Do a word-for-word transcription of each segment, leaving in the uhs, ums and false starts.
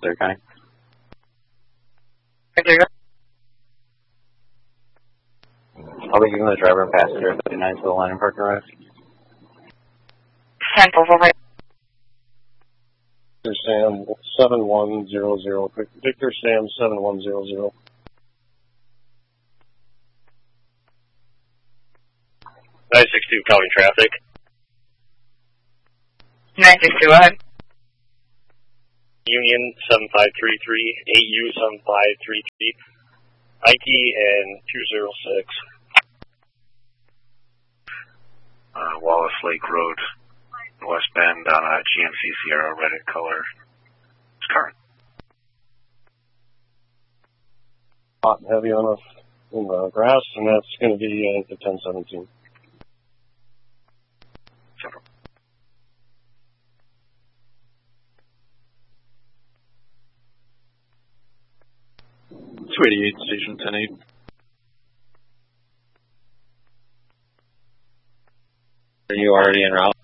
there, Connie. Thank you. I'll be giving the driver and passenger fifty-nine to the line and parking garage. ten over. Victor Sam seven one zero zero. Victor Sam seven one zero zero. nine six two calling traffic. nine six two, ahead. Union seven five three three, A U seven five three three, Ike and two zero six. Uh, Wallace Lake Road, West Bend on a G M C Sierra red in color. It's current. Hot and heavy on the, in the grass, and that's going to be uh, the ten seventeen. Several. two eighty-eight, station ten eight. Are you already en route?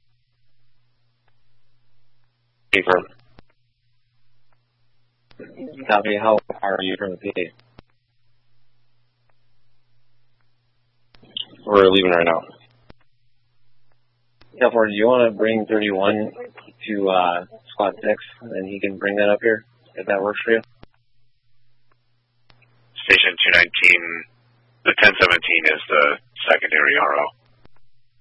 Confirm. Copy, how far are you from the P A? We're leaving right now. California, do you want to bring thirty-one to uh, squad six, and then he can bring that up here, if that works for you? Station two nineteen, the ten seventeen is the secondary R O.